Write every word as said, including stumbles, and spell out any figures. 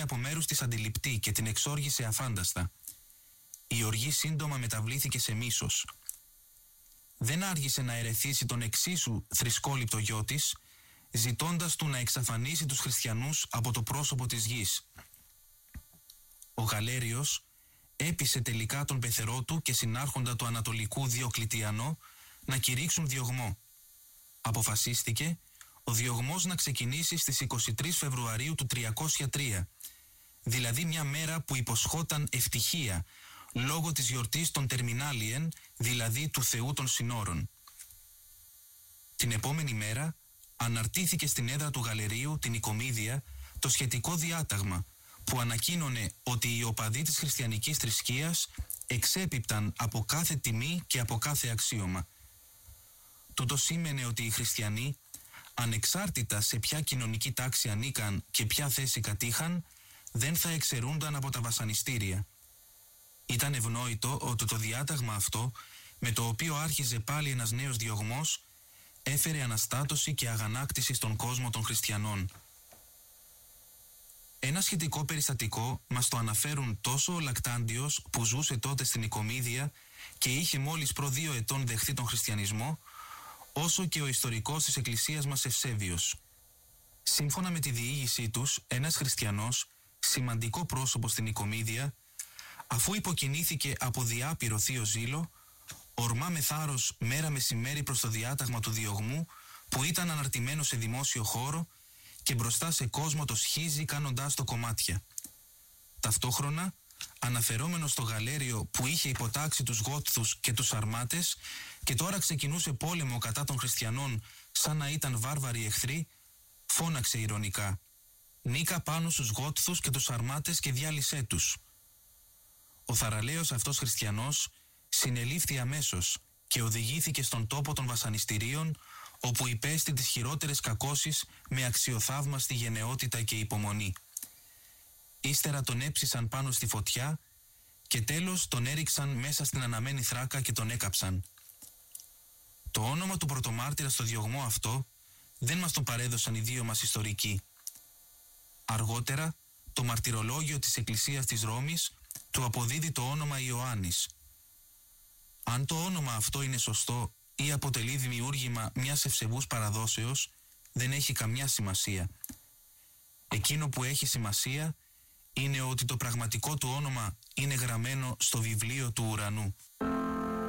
από μέρους της αντιληπτή και την εξόργησε αφάνταστα. Η οργή σύντομα μεταβλήθηκε σε μίσος. Δεν άργησε να ερεθίσει τον εξίσου θρησκόληπτο γιο της, ζητώντας του να εξαφανίσει τους χριστιανούς από το πρόσωπο της γης. Ο Γαλέριος έπεισε τελικά τον πεθερό του και συνάρχοντα του Ανατολικού Διοκλητιανό να κηρύξουν διωγμό. Αποφασίστηκε ο διωγμός να ξεκινήσει στις είκοσι τρεις Φεβρουαρίου του τριακόσια τρία, δηλαδή μια μέρα που υποσχόταν ευτυχία λόγω της γιορτής των Τερμινάλιεν, δηλαδή του Θεού των Συνόρων. Την επόμενη μέρα αναρτήθηκε στην έδρα του Γαλερίου την Οικομίδια το σχετικό διάταγμα που ανακοίνωνε ότι οι οπαδοί της χριστιανικής θρησκείας εξέπιπταν από κάθε τιμή και από κάθε αξίωμα. Τούτο σήμαινε ότι οι χριστιανοί, ανεξάρτητα σε ποια κοινωνική τάξη ανήκαν και ποια θέση κατήχαν, δεν θα εξαιρούνταν από τα βασανιστήρια. Ήταν ευνόητο ότι το διάταγμα αυτό, με το οποίο άρχιζε πάλι ένας νέος διωγμός, έφερε αναστάτωση και αγανάκτηση στον κόσμο των χριστιανών. Ένα σχετικό περιστατικό μας το αναφέρουν τόσο ο Λακτάντιος, που ζούσε τότε στην Οικομίδια και είχε μόλις προ δύο ετών δεχθεί τον χριστιανισμό, όσο και ο ιστορικός της Εκκλησίας μας Ευσέβιος. Σύμφωνα με τη διήγησή τους, ένας χριστιανός, σημαντικό πρόσωπο στην Οικομίδια, αφού υποκινήθηκε από διάπειρο θείο ζήλο, ορμά με θάρρος μέρα μεσημέρι προς το διάταγμα του διωγμού που ήταν αναρτημένο σε δημόσιο χώρο και μπροστά σε κόσμο το σχίζει κάνοντάς το κομμάτια. Ταυτόχρονα, αναφερόμενος στο Γαλέριο που είχε υποτάξει τους Γότθους και τους Σαρμάτες και τώρα ξεκινούσε πόλεμο κατά των χριστιανών σαν να ήταν βάρβαροι εχθροί, φώναξε ειρωνικά: «Νίκα πάνω στους Γότθους και τους Σαρμάτες και διάλυσέ τους». Ο θαραλέος αυτός χριστιανός συνελήφθη αμέσως και οδηγήθηκε στον τόπο των βασανιστηρίων, όπου υπέστη τις χειρότερες κακώσεις με αξιοθαύμαστη γενναιότητα και υπομονή. Ύστερα τον έψησαν πάνω στη φωτιά και τέλος τον έριξαν μέσα στην αναμένη θράκα και τον έκαψαν. Το όνομα του πρωτομάρτυρα στο διωγμό αυτό δεν μας το παρέδωσαν οι δύο μας ιστορικοί. Αργότερα, το μαρτυρολόγιο της Εκκλησίας της Ρώμης του αποδίδει το όνομα Ιωάννης. Αν το όνομα αυτό είναι σωστό ή αποτελεί δημιούργημα μιας ευσεβούς παραδόσεως, δεν έχει καμιά σημασία. Εκείνο που έχει σημασία είναι ότι το πραγματικό του όνομα είναι γραμμένο στο βιβλίο του ουρανού.